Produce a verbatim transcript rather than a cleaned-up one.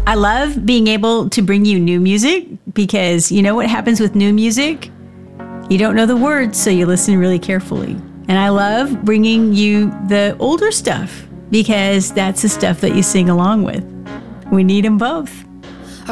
I love being able to bring you new music because you know what happens with new music? You don't know the words, so you listen really carefully. And I love bringing you the older stuff because that's the stuff that you sing along with. We need them both.